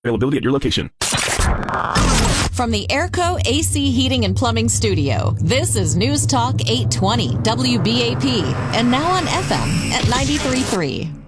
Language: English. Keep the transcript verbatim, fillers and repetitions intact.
Availability at your location. From the Airco A C Heating and Plumbing Studio, this is News Talk eight twenty W B A P, and now on F M at ninety-three point three.